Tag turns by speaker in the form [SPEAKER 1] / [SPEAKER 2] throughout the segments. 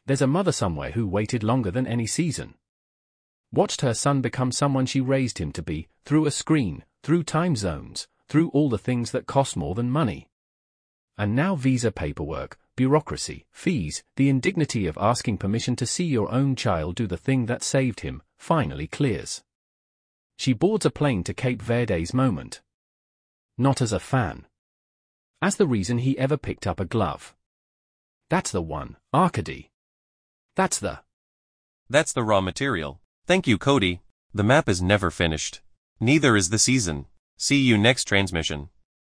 [SPEAKER 1] There's a mother somewhere who waited longer than any season. Watched her son become someone she raised him to be, through a screen, through time zones, through all the things that cost more than money. And now visa paperwork, bureaucracy, fees, the indignity of asking permission to see your own child do the thing that saved him, finally clears. She boards a plane to Cape Verde's moment. Not as a fan. As the reason he ever picked up a glove. That's the one, Arkady. That's the
[SPEAKER 2] raw material. Thank you, Cody. The map is never finished. Neither is the season. See you next transmission.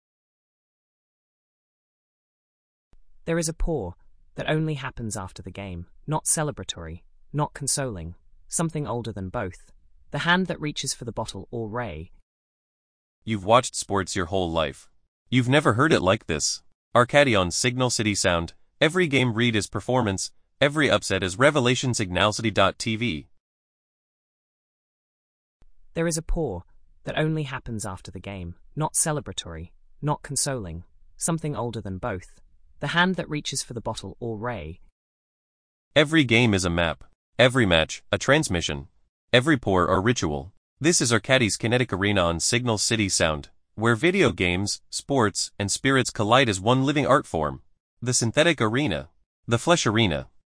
[SPEAKER 3] There is a pour that only happens after the game, not celebratory, not consoling, something older than both. The hand that reaches for the bottle or ray.
[SPEAKER 2] You've watched sports your whole life. You've never heard it like this. Arkady on Signal City Sound. Every game read is performance, every upset is revelation. Signalcity.tv.
[SPEAKER 3] There is a pour that only happens after the game, not celebratory, not consoling, something older than both. The hand that reaches for the bottle or ray.
[SPEAKER 2] Every game is a map. Every match, a transmission. Every pour a ritual. This is Arkady's Kinetic Arena on Signal City Sound, where video games, sports, and spirits collide as one living art form. The synthetic arena. The flesh arena.